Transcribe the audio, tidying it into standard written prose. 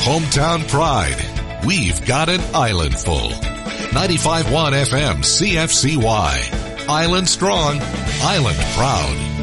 hometown pride. We've got an island full. 95.1 FM CFCY. Island strong, island proud.